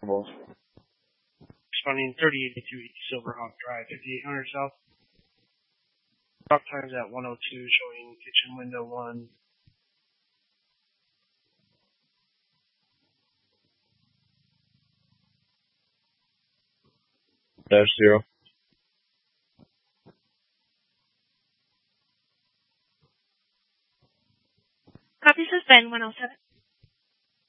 Responding 3082 Silverhawk Drive, 5800 South. Talk times at 102, showing kitchen window 1. -0. Copy, this is Ben 107.